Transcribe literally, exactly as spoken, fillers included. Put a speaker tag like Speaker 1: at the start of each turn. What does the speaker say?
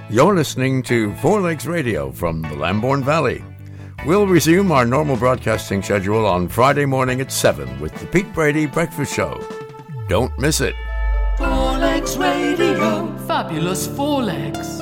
Speaker 1: You're listening to Four Legs Radio from the Lambourne Valley. We'll resume our normal broadcasting schedule on Friday morning at seven with the Pete Brady Breakfast Show. Don't miss it.
Speaker 2: Four Legs Radio. Fabulous Four Legs.